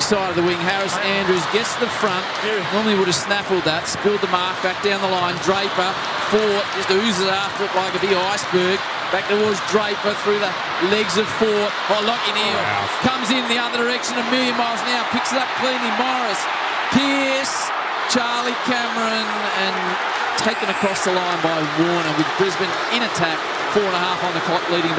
side of the wing. Harris Andrews gets to the front. Normally would have snaffled that. Spilled the mark back down the line. Draper, Fort, just oozes after it like a big iceberg. Back towards Draper through the legs of Fort. Oh, Lockie Neal comes in the other direction a million miles an hour. Picks it up cleanly. Morris, Pearce, Charlie Cameron, and taken across the line by Warner with Brisbane in attack. 4.5 on the clock, leading